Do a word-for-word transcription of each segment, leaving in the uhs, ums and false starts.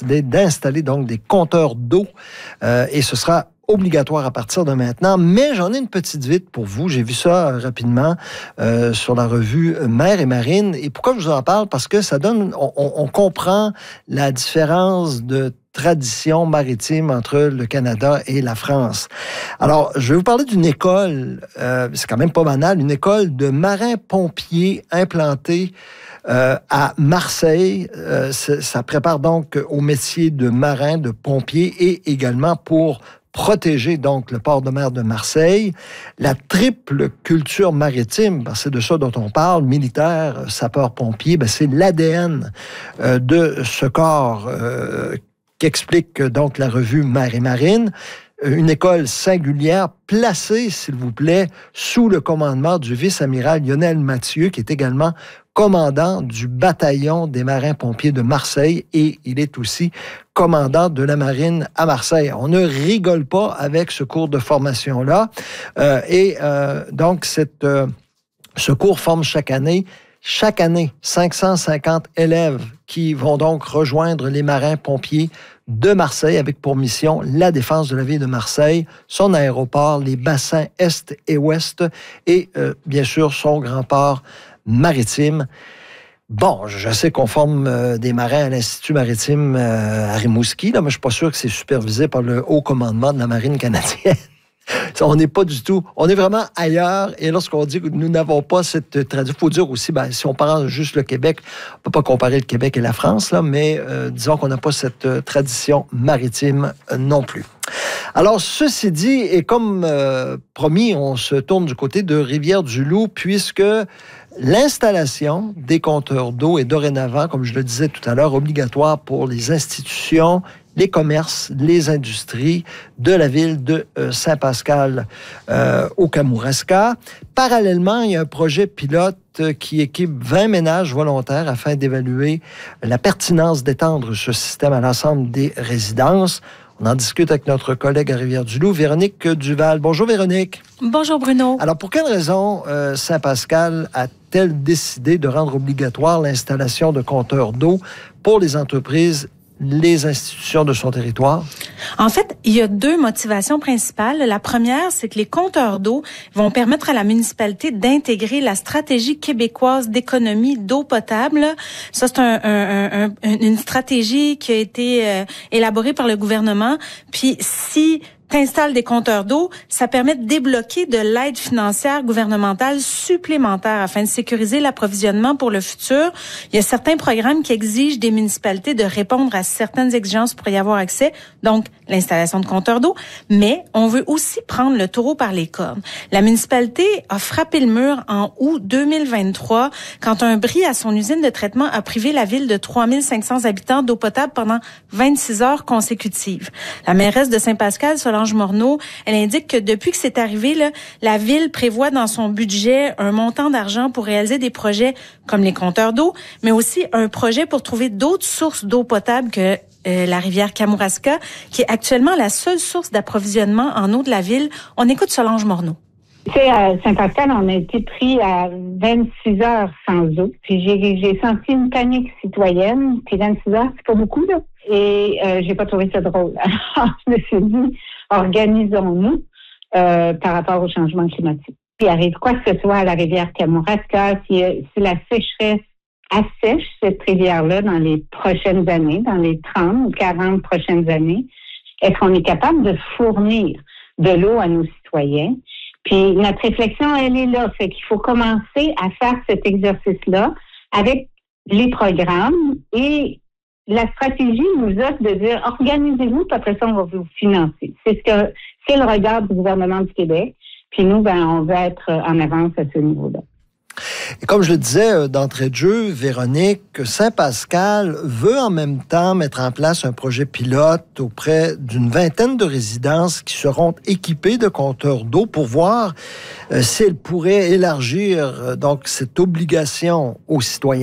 décidé d'installer donc des compteurs d'eau euh, et ce sera obligatoire à partir de maintenant, mais j'en ai une petite vite pour vous. J'ai vu ça euh, rapidement euh, sur la revue Mer et Marine. Et pourquoi je vous en parle? Parce que ça donne, on, on comprend la différence de tradition maritime entre le Canada et la France. Alors, je vais vous parler d'une école, euh, c'est quand même pas banal, une école de marins-pompiers implantée Euh, à Marseille. Euh, ça prépare donc au métier de marin, de pompier et également pour protéger donc le port de mer de Marseille. La triple culture maritime, ben c'est de ça dont on parle, militaire, sapeur-pompier, ben c'est l'A D N euh, de ce corps euh, qu'explique donc la revue Mer et Marine. Une école singulière placée, s'il vous plaît, sous le commandement du vice-amiral Lionel Mathieu, qui est également commandant du bataillon des marins-pompiers de Marseille et il est aussi commandant de la marine à Marseille. On ne rigole pas avec ce cours de formation-là. Euh, et euh, donc, cette, euh, ce cours forme chaque année Chaque année, cinq cent cinquante élèves qui vont donc rejoindre les marins-pompiers de Marseille avec pour mission la défense de la ville de Marseille, son aéroport, les bassins Est et Ouest et euh, bien sûr son grand port maritime. Bon, je sais qu'on forme euh, des marins à l'Institut maritime euh, à Rimouski, là, mais je suis pas sûr que c'est supervisé par le haut commandement de la marine canadienne. On n'est pas du tout, on est vraiment ailleurs. Et lorsqu'on dit que nous n'avons pas cette tradition, il faut dire aussi, ben, si on prend juste le Québec, on ne peut pas comparer le Québec et la France, là, mais euh, disons qu'on n'a pas cette euh, tradition maritime euh, non plus. Alors, ceci dit, et comme euh, promis, on se tourne du côté de Rivière-du-Loup, puisque l'installation des compteurs d'eau est dorénavant, comme je le disais tout à l'heure, obligatoire pour les institutions, les commerces, les industries de la ville de euh, Saint-Pascal euh, au Kamouraska. Parallèlement, il y a un projet pilote qui équipe vingt ménages volontaires afin d'évaluer la pertinence d'étendre ce système à l'ensemble des résidences. On en discute avec notre collègue à Rivière-du-Loup, Véronique Duval. Bonjour Véronique. Bonjour Bruno. Alors, pour quelle raison euh, Saint-Pascal a-t-elle décidé de rendre obligatoire l'installation de compteurs d'eau pour les entreprises, les institutions de son territoire? En fait, il y a deux motivations principales. La première, c'est que les compteurs d'eau vont permettre à la municipalité d'intégrer la stratégie québécoise d'économie d'eau potable. Ça, c'est un, un, un, une stratégie qui a été euh, élaborée par le gouvernement. Puis, si t'installes des compteurs d'eau, ça permet de débloquer de l'aide financière gouvernementale supplémentaire afin de sécuriser l'approvisionnement pour le futur. Il y a certains programmes qui exigent des municipalités de répondre à certaines exigences pour y avoir accès, donc l'installation de compteurs d'eau, mais on veut aussi prendre le taureau par les cornes. La municipalité a frappé le mur en août deux mille vingt-trois quand un bris à son usine de traitement a privé la ville de trois mille cinq cents habitants d'eau potable pendant vingt-six heures consécutives. La mairesse de Saint-Pascal, Solange Morneau, elle indique que depuis que c'est arrivé, là, la ville prévoit dans son budget un montant d'argent pour réaliser des projets comme les compteurs d'eau, mais aussi un projet pour trouver d'autres sources d'eau potable que euh, la rivière Kamouraska, qui est actuellement la seule source d'approvisionnement en eau de la ville. On écoute Solange Morneau. Tu sais, à Saint-Pascal, on a été pris à vingt-six heures sans eau. Puis j'ai, j'ai senti une panique citoyenne. Puis vingt-six heures, c'est pas beaucoup, là. Et euh, j'ai pas trouvé ça drôle. Alors, je me suis dit, organisons-nous euh, par rapport au changement climatique. S'il arrive quoi que ce soit à la rivière Kamouraska, si, si la sécheresse assèche cette rivière-là dans les prochaines années, dans les trente, quarante prochaines années, est-ce qu'on est capable de fournir de l'eau à nos citoyens? Puis notre réflexion, elle est là. Fait qu'il faut commencer à faire cet exercice-là avec les programmes et la stratégie nous offre de dire organisez-vous, puis après ça, on va vous financer. C'est ce que c'est le regard du gouvernement du Québec. Puis nous, ben, on va être en avance à ce niveau-là. Et comme je le disais d'entrée de jeu, Véronique, Saint-Pascal veut en même temps mettre en place un projet pilote auprès d'une vingtaine de résidences qui seront équipées de compteurs d'eau pour voir euh, si elle pourrait élargir euh, donc cette obligation aux citoyens.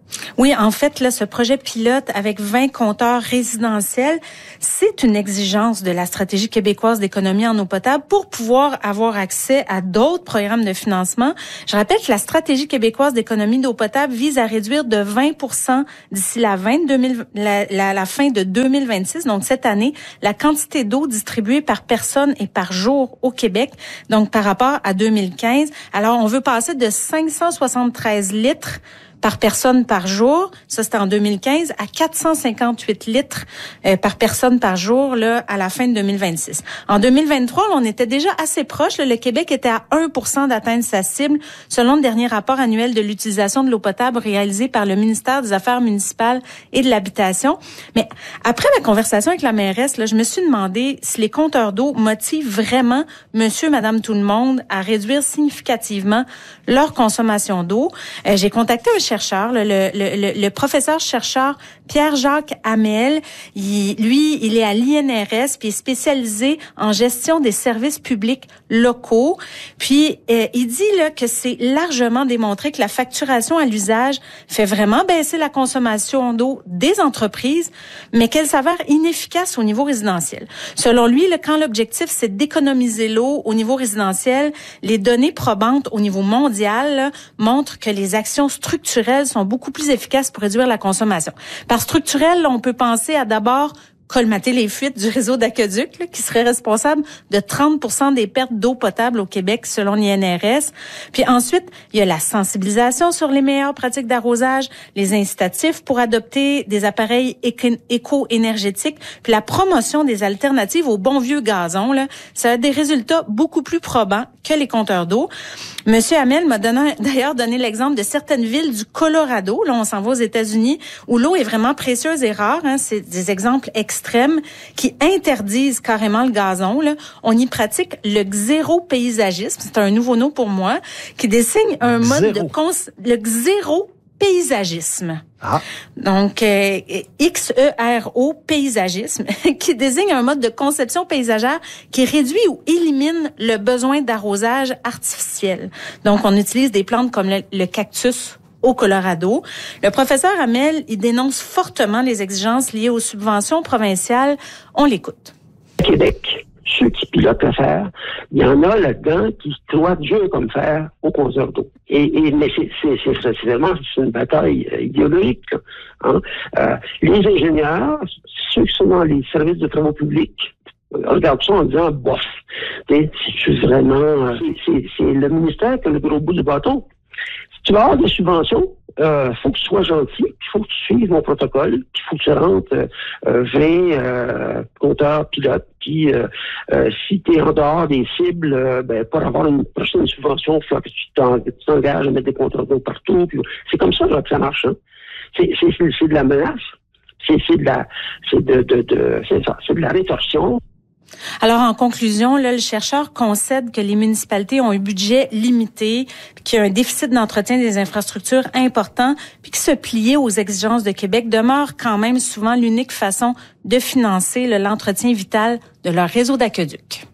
Oui, en fait, là, ce projet pilote avec vingt compteurs résidentiels, c'est une exigence de la stratégie québécoise d'économie en eau potable pour pouvoir avoir accès à d'autres programmes de financement. Je rappelle que la stratégie québécoise d'économie d'eau potable vise à réduire de vingt pour cent d'ici la, vingt, deux mille, la, la, la fin de deux mille vingt-six, donc cette année, la quantité d'eau distribuée par personne et par jour au Québec, donc par rapport à deux mille quinze. Alors, on veut passer de cinq cent soixante-treize litres par personne par jour, ça c'était en deux mille quinze, à quatre cent cinquante-huit litres euh, par personne par jour là à la fin de deux mille vingt-six. En deux mille vingt-trois, on était déjà assez proche. Là, le Québec était à un pour cent d'atteindre sa cible, selon le dernier rapport annuel de l'utilisation de l'eau potable réalisé par le ministère des Affaires municipales et de l'Habitation. Mais après ma conversation avec la mairesse, là, je me suis demandé si les compteurs d'eau motivent vraiment monsieur, madame, tout le monde à réduire significativement leur consommation d'eau. Euh, j'ai contacté un chercheur, le, le, le, le professeur-chercheur Pierre-Jacques Hamel. Il, lui, il est à l'I N R S, puis il est spécialisé en gestion des services publics locaux. Puis, euh, il dit là que c'est largement démontré que la facturation à l'usage fait vraiment baisser la consommation d'eau des entreprises, mais qu'elle s'avère inefficace au niveau résidentiel. Selon lui, là, quand l'objectif, c'est d'économiser l'eau au niveau résidentiel, les données probantes au niveau mondial là, montrent que les actions structurelles sont beaucoup plus efficaces pour réduire la consommation. Par structurel, on peut penser à d'abord colmater les fuites du réseau d'aqueduc, là, qui serait responsable de trente pour cent des pertes d'eau potable au Québec, selon l'I N R S. Puis ensuite, il y a la sensibilisation sur les meilleures pratiques d'arrosage, les incitatifs pour adopter des appareils éco-énergétiques, puis la promotion des alternatives au bon vieux gazon. Là, ça a des résultats beaucoup plus probants que les compteurs d'eau. Monsieur Hamel m'a donné, d'ailleurs donné l'exemple de certaines villes du Colorado. Là, on s'en va aux États-Unis, où l'eau est vraiment précieuse et rare. Hein. C'est des exemples extrêmes qui interdisent carrément le gazon. Là. On y pratique le xéro-paysagisme. C'est un nouveau nom pour moi, qui désigne un mode Zéro. de cons... le xéro paysagisme. Ah. Donc, euh, X E R O, paysagisme, qui désigne un mode de conception paysagère qui réduit ou élimine le besoin d'arrosage artificiel. Donc, on utilise des plantes comme le, le cactus au Colorado. Le professeur Hamel, il dénonce fortement les exigences liées aux subventions provinciales. On l'écoute. Québec. Ceux qui pilotent l'affaire, il y en a là-dedans qui croient Dieu comme faire aux compteurs d'eau. Et, et mais c'est, c'est, c'est, c'est vraiment c'est une bataille euh, idéologique. Là, hein? euh, les ingénieurs, ceux qui sont dans les services de travaux publics, regardent ça en disant bof. C'est vraiment c'est, c'est, c'est le ministère qui a le gros bout du bâton. Si tu vas avoir des subventions, il euh, faut que tu sois gentil, il faut que tu suives mon protocole, il faut que tu rentres euh, vingt euh, compteurs pilotes, puis euh, euh, si tu es en dehors des cibles, euh, ben, pour avoir une prochaine subvention, il faut que tu t'engages à mettre des compteurs d'eau partout. Puis, c'est comme ça là, que ça marche. Hein. C'est, c'est, c'est, c'est de la menace, c'est, c'est de la c'est de, de, de c'est ça, c'est de la rétorsion. Alors, en conclusion, là, le chercheur concède que les municipalités ont un budget limité, puis qu'il y a un déficit d'entretien des infrastructures important, puis que se plier aux exigences de Québec demeure quand même souvent l'unique façon de financer là, l'entretien vital de leur réseau d'aqueduc.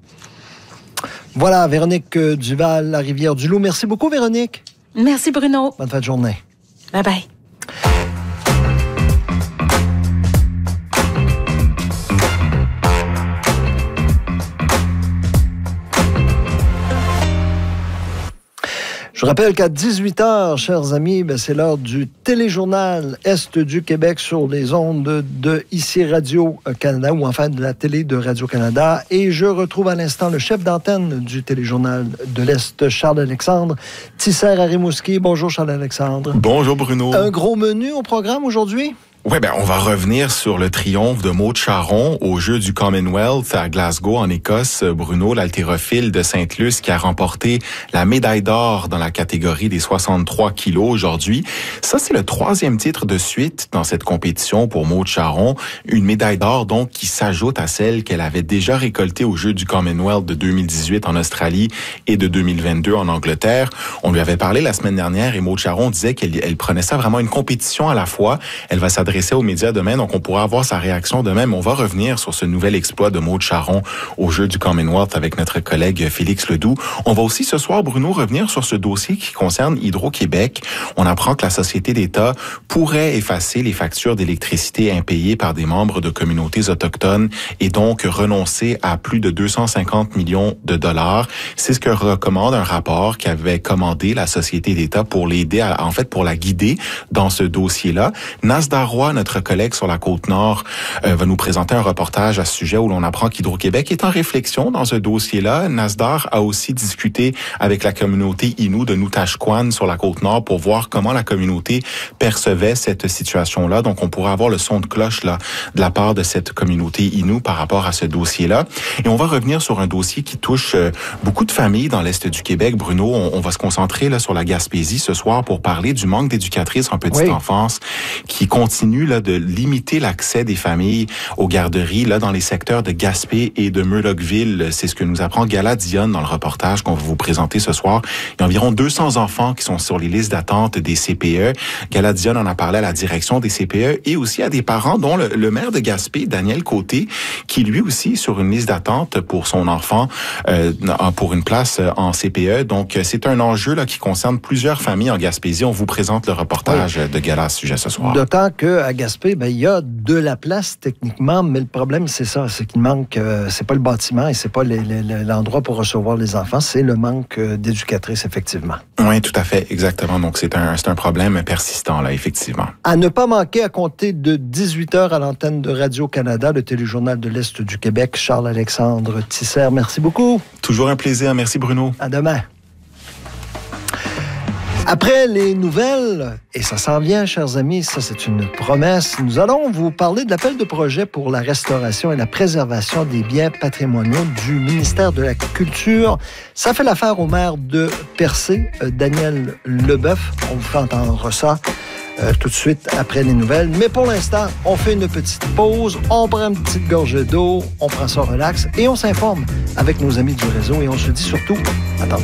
Voilà, Véronique Duval, la Rivière-du-Loup. Merci beaucoup, Véronique. Merci, Bruno. Bonne fin de journée. Bye-bye. Je rappelle qu'à dix-huit heures, chers amis, ben c'est l'heure du téléjournal Est du Québec sur les ondes de, de ici Radio-Canada, ou enfin de la télé de Radio-Canada. Et je retrouve à l'instant le chef d'antenne du téléjournal de l'Est, Charles-Alexandre Tisser à Rimouski. Bonjour Charles-Alexandre. Bonjour Bruno. Un gros menu au programme aujourd'hui? Ouais, ben on va revenir sur le triomphe de Maud Charron aux Jeux du Commonwealth à Glasgow en Écosse. Bruno, l'haltérophile de Sainte-Luce, qui a remporté la médaille d'or dans la catégorie des soixante-trois kilos aujourd'hui. Ça, c'est le troisième titre de suite dans cette compétition pour Maud Charron. Une médaille d'or donc qui s'ajoute à celle qu'elle avait déjà récoltée aux Jeux du Commonwealth de deux mille dix-huit en Australie et de deux mille vingt-deux en Angleterre. On lui avait parlé la semaine dernière et Maud Charron disait qu'elle elle prenait ça vraiment une compétition à la fois. Elle va s'adresser s'adressait aux médias demain, donc on pourra avoir sa réaction demain. Mais on va revenir sur ce nouvel exploit de Maud Charron aux Jeux du Commonwealth avec notre collègue Félix Ledoux. On va aussi ce soir, Bruno, revenir sur ce dossier qui concerne Hydro-Québec. On apprend que la Société d'État pourrait effacer les factures d'électricité impayées par des membres de communautés autochtones et donc renoncer à plus de deux cent cinquante millions de dollars. C'est ce que recommande un rapport qu'avait commandé la Société d'État pour l'aider, à, en fait, pour la guider dans ce dossier-là. Nasdaq Roy, notre collègue sur la Côte-Nord, euh, va nous présenter un reportage à ce sujet où l'on apprend qu'Hydro-Québec est en réflexion dans ce dossier-là. Nasdaq a aussi discuté avec la communauté Innu de Nutashquan sur la Côte-Nord pour voir comment la communauté percevait cette situation-là. Donc, on pourrait avoir le son de cloche là de la part de cette communauté Innu par rapport à ce dossier-là. Et on va revenir sur un dossier qui touche euh, beaucoup de familles dans l'Est du Québec. Bruno, on, on va se concentrer là sur la Gaspésie ce soir pour parler du manque d'éducatrices en petite oui. enfance qui continue là de limiter l'accès des familles aux garderies là dans les secteurs de Gaspé et de Murdochville. C'est ce que nous apprend Gala Dionne dans le reportage qu'on va vous présenter ce soir. Il y a environ deux cents enfants qui sont sur les listes d'attente des C P E. Gala Dionne en a parlé à la direction des C P E et aussi à des parents dont le, le maire de Gaspé, Daniel Côté, qui lui aussi sur une liste d'attente pour son enfant euh, pour une place en C P E. Donc, c'est un enjeu là qui concerne plusieurs familles en Gaspésie. On vous présente le reportage oui. de Gala à ce sujet ce soir. D'autant qu'à Gaspé, ben, il y a de la place techniquement, mais le problème, c'est ça, c'est qu'il manque, euh, c'est pas le bâtiment et c'est pas les, les, l'endroit pour recevoir les enfants, c'est le manque d'éducatrices, effectivement. Oui, tout à fait, exactement. Donc, c'est un, c'est un problème persistant, là, effectivement. À ne pas manquer à compter de dix-huit heures à l'antenne de Radio-Canada, le téléjournal de l'Est du Québec, Charles-Alexandre Tisser. Merci beaucoup. Toujours un plaisir. Merci, Bruno. À demain. Après les nouvelles, et ça s'en vient, chers amis, ça c'est une promesse, nous allons vous parler de l'appel de projet pour la restauration et la préservation des biens patrimoniaux du ministère de la Culture. Ça fait l'affaire au maire de Percé, Daniel Leboeuf. On vous fait entendre ça euh, tout de suite après les nouvelles. Mais pour l'instant, on fait une petite pause, on prend une petite gorgée d'eau, on prend ça relax et on s'informe avec nos amis du réseau et on se dit surtout, attendez.